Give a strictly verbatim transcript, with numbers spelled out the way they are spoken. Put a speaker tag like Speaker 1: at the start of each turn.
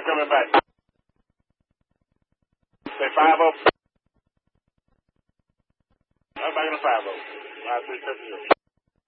Speaker 1: coming back. Say five oh. I'm back in the five oh. five three seven zero.